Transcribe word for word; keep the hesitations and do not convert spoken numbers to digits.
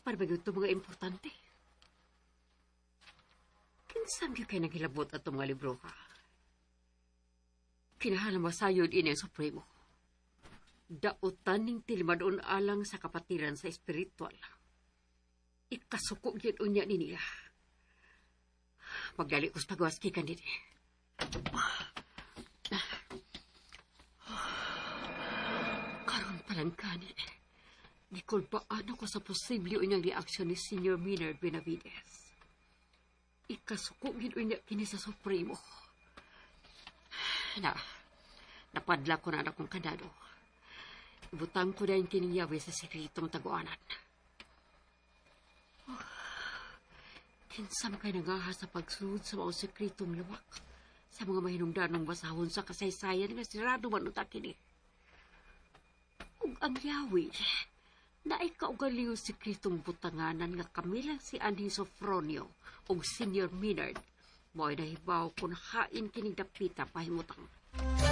para ba ito mga importante? Kinsam yung kayo naghilabot at mga libro ka. Kinahalang masayod ini ang Supremo. Dautan ning tilma doon alang sa kapatiran sa espiritual. Ikasuko yun unya ni niya. Magdali ko sa pagwas kikan din. Karoon palang kani. Di ko baan ako sa posible unyang reaksyon ni Senior Maynard Benavides. Ikasuko yun unya kini sa Supremo. Na, napadla ko na anak kong kandado. Ibutang ko na yung kiniyawi sa sikritong taguanan. Oh, kinsam kayo nangaha sa pagsunod sa mga sikritong luwak sa mga mahinungdanong basahon sa kasaysayan nga sirado man utakin eh. Ug ang yawi, na ay kaugaliw sikritong butanganan nga kamilang si Andy Sofronio ug Senior Maynard, mo'y nahibaw kung hain kining dapita pahimutang